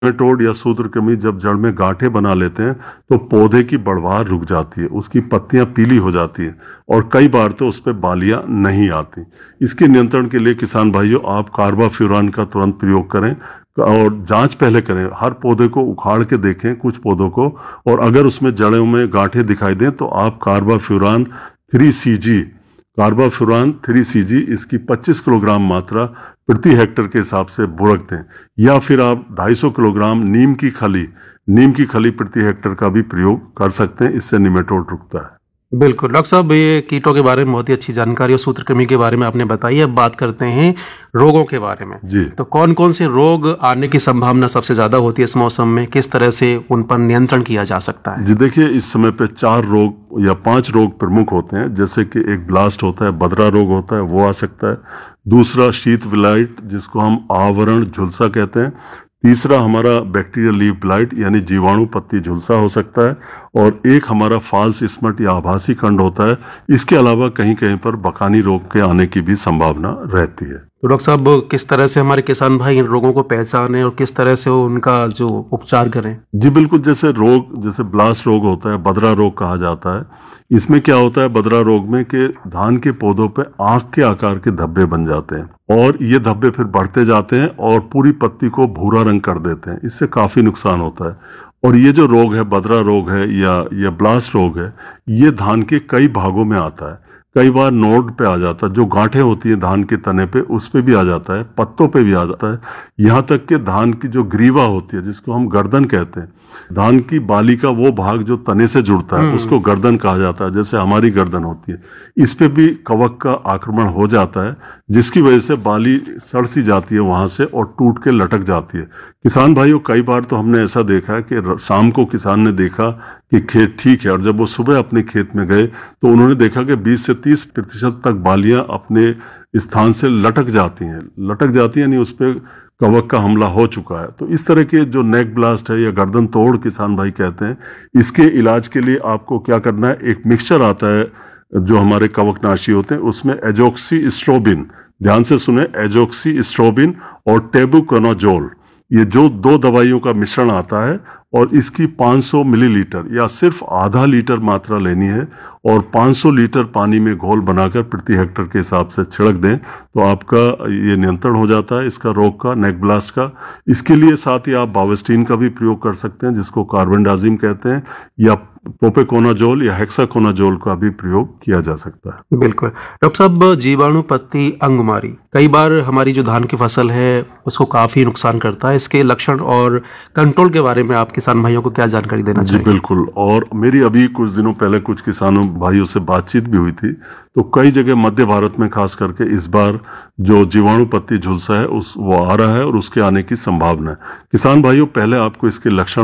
Nematode या सूत्रकृमि जब जड़ में गांठें बना लेते हैं तो पौधे की बढ़वार रुक जाती है, उसकी पत्तियां पीली हो जाती हैं और कई बार तो उस पर बालियां नहीं आती। इसके नियंत्रण के लिए किसान भाइयों आप कार्बाफ्यूरान का तुरंत प्रयोग करें और जांच पहले करें। हर पौधे को उखाड़ के देखें कुछ पौधों को, और अगर उसमें जड़ों में गांठें दिखाई दें तो आप कार्बाफ्यूरान 3CG इसकी 25 किलोग्राम मात्रा प्रति हेक्टर के हिसाब से बुरक दें, या फिर आप 250 किलोग्राम नीम की खली प्रति हेक्टर का भी प्रयोग कर सकते हैं। इससे निमेटोड रुकता है। बिल्कुल डॉक्टर साहब, ये कीटों के बारे में बहुत ही अच्छी जानकारी और सूत्रकृमि के बारे में आपने बताई। अब बात करते हैं रोगों के बारे में। जी, तो कौन कौन से रोग आने की संभावना सबसे ज्यादा होती है इस मौसम में, किस तरह से उन पर नियंत्रण किया जा सकता है? जी देखिए, इस समय पे 4 रोग या 5 रोग प्रमुख होते हैं। जैसे कि एक ब्लास्ट होता है, बदरा रोग होता है, वो आ सकता है। दूसरा शीत विलाइट जिसको हम आवरण झुलसा कहते हैं। तीसरा हमारा बैक्टीरियल लीफ ब्लाइट यानी जीवाणु पत्ती झुलसा हो सकता है। और एक हमारा फॉल्स स्मट या आभासी कंड होता है। इसके अलावा कहीं कहीं पर बकानी रोग के आने की भी संभावना रहती है। तो डॉक्टर साहब, किस तरह से हमारे किसान भाई इन रोगों को पहचानें और किस तरह से उनका जो उपचार करें? जी बिल्कुल, जैसे ब्लास्ट रोग होता है, बदरा रोग कहा जाता है। इसमें क्या होता है बदरा रोग में कि धान के पौधों पे आंख के आकार के धब्बे बन जाते हैं और ये धब्बे फिर बढ़ते जाते हैं और पूरी पत्ती को भूरा रंग कर देते हैं। इससे काफी नुकसान होता है। और ये जो रोग है, बदरा रोग है या ब्लास्ट रोग है, ये धान के कई भागों में आता है। कई बार नोड पे आ जाता है, जो गांठें होती हैं धान के तने पे उस पे भी आ जाता है, पत्तों पे भी आ जाता है। यहाँ तक कि धान की जो ग्रीवा होती है जिसको हम गर्दन कहते हैं, धान की बाली का वो भाग जो तने से जुड़ता है उसको गर्दन कहा जाता है, जैसे हमारी गर्दन होती है। इस पे भी कवक का आक्रमण हो जाता है जिसकी वजह से बाली सड़ सी जाती है वहां से और टूट के लटक जाती है। किसान भाइयों, कई बार तो हमने ऐसा देखा है कि शाम को किसान ने देखा कि खेत ठीक है और जब वो सुबह अपने खेत में गए तो उन्होंने देखा कि 20 से 30% तक बालियां अपने स्थान से लटक जाती हैं यानी उस पर कवक का हमला हो चुका है। तो इस तरह के जो नेक ब्लास्ट है या गर्दन तोड़ किसान भाई कहते हैं, इसके इलाज के लिए आपको क्या करना है, एक मिक्सचर आता है जो हमारे कवकनाशी होते हैं, उसमें एजोक्सीस्ट्रोबिन, ध्यान से सुने, एजोक्सीस्ट्रोबिन और टेबुकोनाजोल, ये जो 2 दवाइयों का मिश्रण आता है और इसकी 500 मिलीलीटर या सिर्फ आधा लीटर मात्रा लेनी है और 500 लीटर पानी में घोल बनाकर प्रति हेक्टर के हिसाब से छिड़क दें तो आपका ये नियंत्रण हो जाता है इसका रोग का, नेक ब्लास्ट का। इसके लिए साथ ही आप बावेस्टीन का भी प्रयोग कर सकते हैं जिसको कार्बेंडाजिम कहते हैं, या प्रोपेकोनाजोल या हेक्साकोनाजोल का भी प्रयोग किया जा सकता है। बिल्कुल डॉक्टर साहब, जीवाणु पत्ती अंगमारी कई बार हमारी जो धान की फसल है उसको काफी नुकसान करता है। इसके लक्षण और कंट्रोल के बारे में आप किसान भाइयों को क्या जानकारी देना चाहिए? जी बिल्कुल, और मेरी अभी कुछ दिनों पहले कुछ किसानों भाइयों से बातचीत भी हुई थी। तो कई जगह मध्य भारत में खास करके इस बार जो जीवाणु पत्ती झुलसा है वो आ रहा है और उसके आने की संभावना है। किसान भाइयों, पहले आपको इसके लक्षण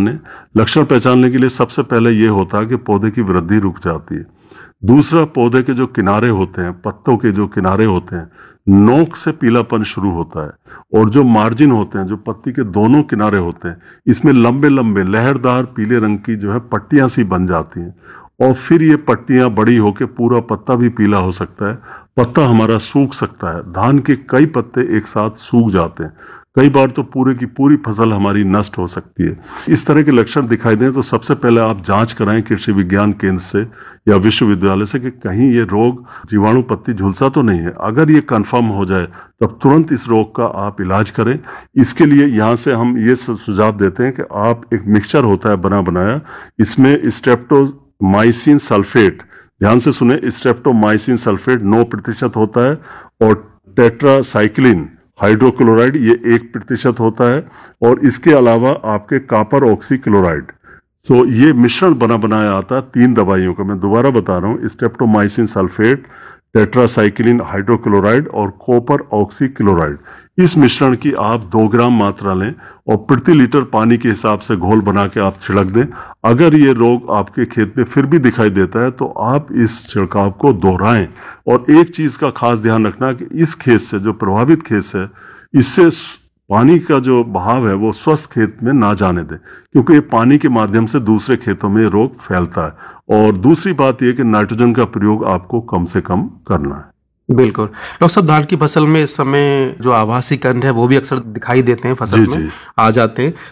पहचानने के लिए सबसे पहले ये होता है कि पौधे की वृद्धि रुक जाती है। दूसरा, पौधे के जो किनारे होते हैं, पत्तों के जो किनारे होते हैं, नोक से पीलापन शुरू होता है और जो मार्जिन होते हैं, जो पत्ती के दोनों किनारे होते हैं, इसमें लंबे लंबे लहरदार पीले रंग की जो है पट्टियां सी बन जाती हैं और फिर ये पट्टियां बड़ी होकर पूरा पत्ता भी पीला हो सकता है, पत्ता हमारा सूख सकता है। धान के कई पत्ते एक साथ सूख जाते हैं, कई बार तो पूरे की पूरी फसल हमारी नष्ट हो सकती है। इस तरह के लक्षण दिखाई दें तो सबसे पहले आप जांच कराएं कृषि विज्ञान केंद्र से या विश्वविद्यालय से कि कहीं ये रोग जीवाणु पत्ती झुलसा तो नहीं है। अगर ये कंफर्म हो जाए तब तुरंत इस रोग का आप इलाज करें। इसके लिए यहाँ से हम ये सुझाव देते हैं कि आप एक मिक्सचर होता है बना बनाया, इसमें स्ट्रेप्टोमाइसिन सल्फेट, ध्यान से सुने, स्ट्रेप्टोमाइसिन सल्फेट 9% होता है और टेट्रासाइक्लिन हाइड्रोक्लोराइड ये 1% होता है और इसके अलावा आपके कॉपर ऑक्सी क्लोराइड। सो ये मिश्रण बना बनाया आता है 3 दवाइयों का। मैं दोबारा बता रहा हूँ, स्ट्रेप्टोमाइसिन सल्फेट, टेट्रासाइक्लिन हाइड्रोक्लोराइड और कॉपर ऑक्सी क्लोराइड। इस मिश्रण की आप 2 ग्राम मात्रा लें और प्रति लीटर पानी के हिसाब से घोल बना के आप छिड़क दें। अगर ये रोग आपके खेत में फिर भी दिखाई देता है तो आप इस छिड़काव को दोहराएं। और एक चीज का खास ध्यान रखना कि इस खेत से, जो प्रभावित खेत है, इससे पानी का जो बहाव है वो स्वस्थ खेत में ना जाने दें, क्योंकि ये पानी के माध्यम से दूसरे खेतों में रोग फैलता है। और दूसरी बात यह कि नाइट्रोजन का प्रयोग आपको कम से कम करना है। बिल्कुल। डॉक्टर साहब, धान की फसल में इस समय जो आभासी कंद है वो भी अक्सर दिखाई देते हैं फसल जी में, जी। आ जाते हैं।